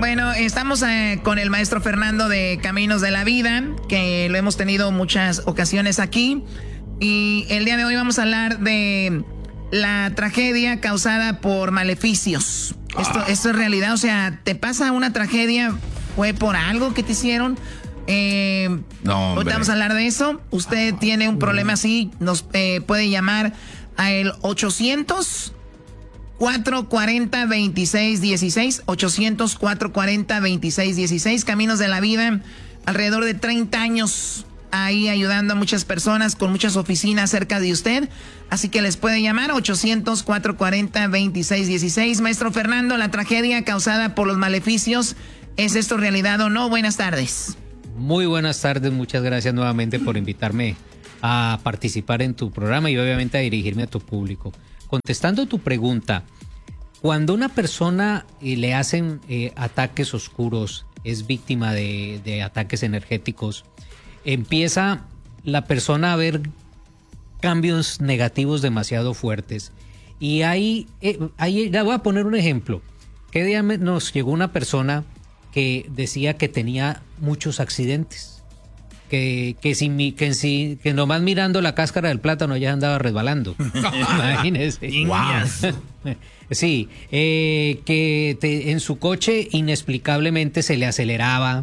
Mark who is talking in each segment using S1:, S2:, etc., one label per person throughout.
S1: Bueno, estamos con el maestro Fernando de Caminos de la Vida, que lo hemos tenido muchas ocasiones aquí. Y el día de hoy vamos a hablar de la tragedia causada por maleficios. Esto es realidad, o sea, te pasa una tragedia, fue por algo que te hicieron. No, hoy vamos a hablar de eso. Usted tiene un problema así, nos puede llamar a el 800-440-2616, 800-440-2616, Caminos de la Vida, alrededor de 30 años ahí ayudando a muchas personas con muchas oficinas cerca de usted, así que les puede llamar 800-440-2616. Maestro Fernando, la tragedia causada por los maleficios, ¿es esto realidad o no? Buenas tardes.
S2: Muy buenas tardes, muchas gracias nuevamente por invitarme a participar en tu programa y obviamente a dirigirme a tu público. Contestando tu pregunta, cuando una persona le hacen ataques oscuros, es víctima de ataques energéticos, empieza la persona a ver cambios negativos demasiado fuertes. Y ahí le voy a poner un ejemplo. ¿Qué día nos llegó una persona que decía que tenía muchos accidentes? Que nomás mirando la cáscara del plátano ya andaba resbalando. Imagínese.
S3: Wow.
S2: Sí, en su coche inexplicablemente se le aceleraba,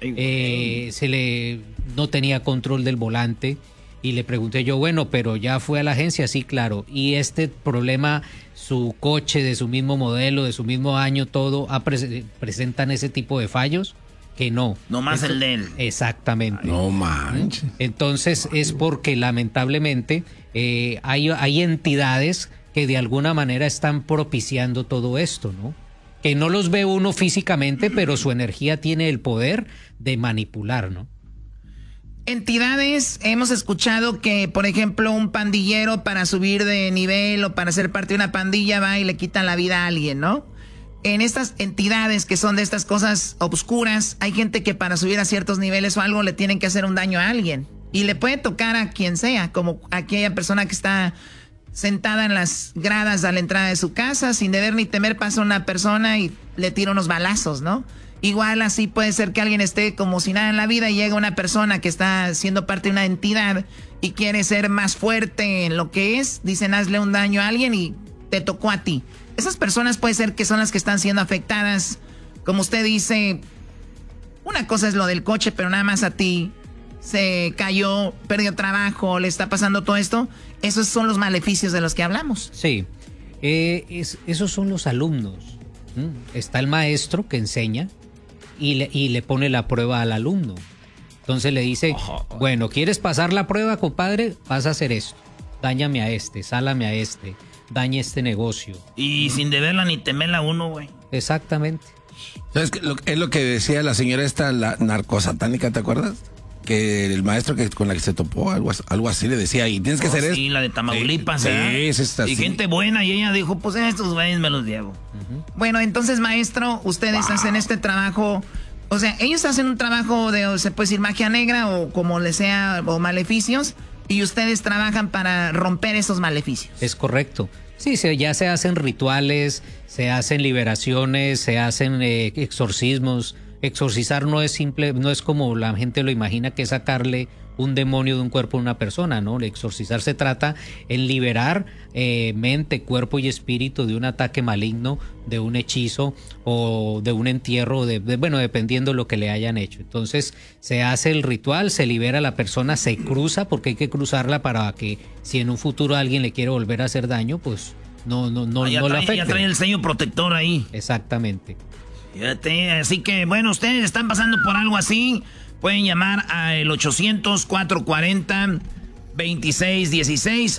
S2: no tenía control del volante. Y le pregunté yo, bueno, pero ya fue a la agencia, sí, claro. Y este problema, su coche de su mismo modelo, de su mismo año, todo, presentan ese tipo de fallos. Que no.
S3: No más el de él.
S2: Exactamente.
S4: No manches.
S2: Entonces es porque lamentablemente hay entidades que de alguna manera están propiciando todo esto, ¿no? Que no los ve uno físicamente, pero su energía tiene el poder de manipular, ¿no?
S1: Entidades, hemos escuchado que, por ejemplo, un pandillero para subir de nivel o para ser parte de una pandilla va y le quitan la vida a alguien, ¿no? En estas entidades que son de estas cosas obscuras, hay gente que para subir a ciertos niveles o algo le tienen que hacer un daño a alguien. Y le puede tocar a quien sea, como aquella persona que está sentada en las gradas a la entrada de su casa, sin deber ni temer pasa una persona y le tira unos balazos, ¿no? Igual así puede ser que alguien esté como si nada en la vida y llega una persona que está siendo parte de una entidad y quiere ser más fuerte en lo que es, dicen hazle un daño a alguien y te tocó a ti. Esas personas puede ser que son las que están siendo afectadas. Como usted dice, una cosa es lo del coche, pero nada más a ti se cayó, perdió trabajo, le está pasando todo esto. Esos son los maleficios de los que hablamos.
S2: Sí, esos son los alumnos. Está el maestro que enseña y le pone la prueba al alumno. Entonces le dice, bueno, ¿quieres pasar la prueba, compadre? Vas a hacer esto. Dáñame a este, sálame a este. Daña este negocio.
S3: Y sin deberla ni temerla uno, güey.
S2: Exactamente.
S4: ¿Sabes qué? Es lo que decía la señora esta, la narcosatánica, ¿te acuerdas? Que el maestro con la que se topó, algo así le decía, y tienes que hacer esto.
S3: Sí, la de Tamaulipas,
S4: sí, es esta,
S3: y
S4: sí.
S3: gente buena, y ella dijo, pues estos güeyes me los llevo.
S1: Bueno, entonces, maestro, ustedes hacen este trabajo, o sea, ellos hacen un trabajo de, se puede decir, magia negra o como le sea, o maleficios, y ustedes trabajan para romper esos maleficios.
S2: Es correcto. Sí, ya se hacen rituales, se hacen liberaciones, se hacen exorcismos. Exorcizar no es como la gente lo imagina, que es sacarle un demonio de un cuerpo a una persona, ¿no? Exorcizar se trata en liberar mente, cuerpo y espíritu de un ataque maligno, de un hechizo o de un entierro, bueno, dependiendo lo que le hayan hecho. Entonces se hace el ritual, se libera a la persona, se cruza, porque hay que cruzarla para que si en un futuro alguien le quiere volver a hacer daño, pues no le afecte.
S3: Ya trae el sello protector ahí.
S2: Exactamente.
S3: Fíjate, así que, bueno, ustedes están pasando por algo así, pueden llamar al 800-440-2616,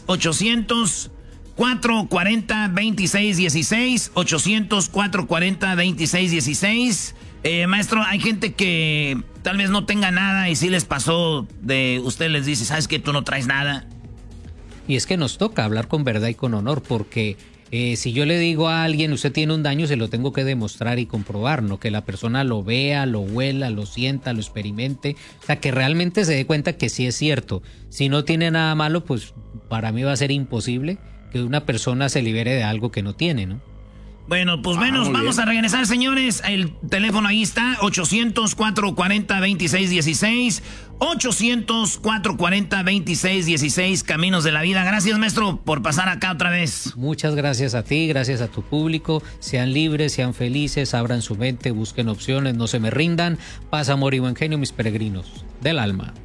S3: 800-440-2616, 800-440-2616. Maestro, hay gente que tal vez no tenga nada y si les pasó usted les dice, ¿sabes qué? Tú no traes nada.
S2: Y es que nos toca hablar con verdad y con honor, porque si yo le digo a alguien, usted tiene un daño, se lo tengo que demostrar y comprobar, ¿no? Que la persona lo vea, lo huela, lo sienta, lo experimente, o sea, que realmente se dé cuenta que sí es cierto. Si no tiene nada malo, pues para mí va a ser imposible que una persona se libere de algo que no tiene, ¿no?
S3: Bueno, pues vamos a regresar, señores. El teléfono ahí está, 800-440-2616. 800-440-2616, Caminos de la Vida. Gracias, maestro, por pasar acá otra vez.
S2: Muchas gracias a ti, gracias a tu público. Sean libres, sean felices, abran su mente, busquen opciones, no se me rindan. Paz, amor y buen genio, mis peregrinos del alma.